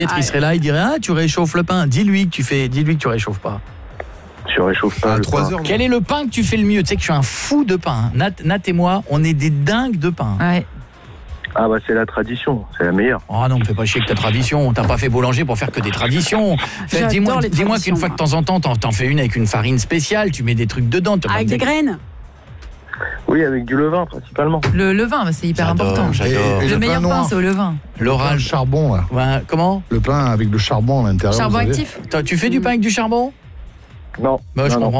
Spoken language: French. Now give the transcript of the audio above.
Il serait là, il dirait « Ah, tu réchauffes le pain ». Dis-lui que tu réchauffes pas. Je réchauffe pas. À le 3 pain. heures. Quel est le pain que tu fais le mieux? Tu sais que je suis un fou de pain. Nat et moi, on est des dingues de pain. Ouais. Ah bah c'est la tradition, c'est la meilleure. Oh non, me fais pas chier avec ta tradition. T'as pas fait boulanger pour faire que des traditions. J'adore les Dis-moi traditions, qu'une fois moi. de temps en temps, t'en fais une avec une farine spéciale, tu mets des trucs dedans. Avec des graines. Oui, avec du levain principalement. Le levain, c'est hyper important. J'adore. Et Le le meilleur pain pain, noir. c'est au levain. Le L'orage. charbon, là. Ouais, comment? Le pain avec le charbon à l'intérieur. Charbon vous savez. actif. Tu fais du pain avec du charbon? Non. Bah, je non, non. comprends.